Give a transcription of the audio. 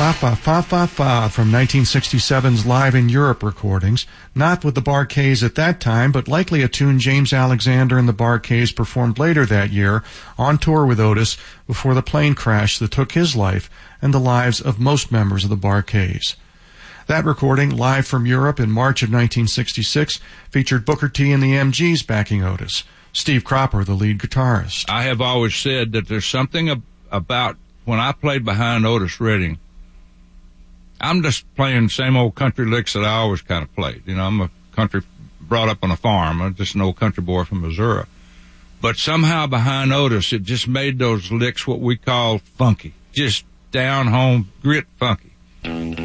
Fa Fa Fa Fa Fa from 1967's Live in Europe recordings, not with the Bar-Kays at that time, but likely a tune James Alexander and the Bar-Kays performed later that year on tour with Otis before the plane crash that took his life and the lives of most members of the Bar-Kays. That recording, live from Europe in March of 1966, featured Booker T and the MGs backing Otis. Steve Cropper, the lead guitarist. I have always said that there's something about when I played behind Otis Redding, I'm just playing the same old country licks that I always kind of played. You know, I'm a country, brought up on a farm. I'm just an old country boy from Missouri. But somehow behind Otis, it just made those licks what we call funky. Just down home, grit funky.